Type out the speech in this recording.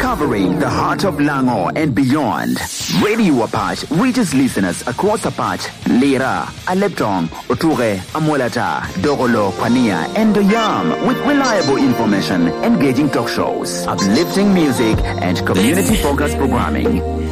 Covering the heart of Lango and beyond. Radio Apache reaches listeners across Apache, Lira, Aleptong, Oture, Amolata, Dogolo, Pania, and Doyam with reliable information, engaging talk shows, uplifting music, and community-focused programming.